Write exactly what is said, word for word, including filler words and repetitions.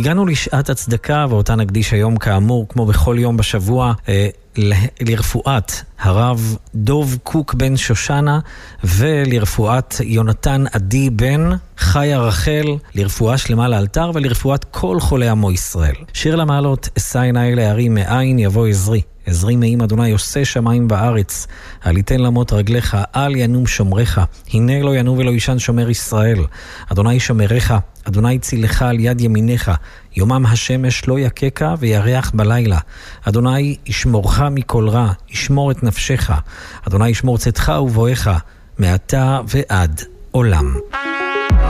הגענו לשעת הצדקה, ואותה נקדיש היום כאמור, כמו בכל יום בשבוע, אה, לרפואת הרב דוב קוק בן שושנה, ולרפואת יונתן עדי בן חיה רחל, לרפואה שלמה לאלתר, ולרפואת כל חולי עמו ישראל. שיר למעלות, אשא עיני להרים, מאין יבוא עזרי. עזרי מעם אדוני עושה שמיים בארץ, אל יתן למות רגליך, אל ינום שומרך, הנה לא ינום ולא ישן שומר ישראל. אדוני שומרך, אדוני צילך על יד ימיניך, יומם השמש לא יקקה וירח בלילה. אדוני ישמורך מכל רע, ישמור את נפשך. אדוני ישמור צאתך ובואך, מעתה ועד עולם.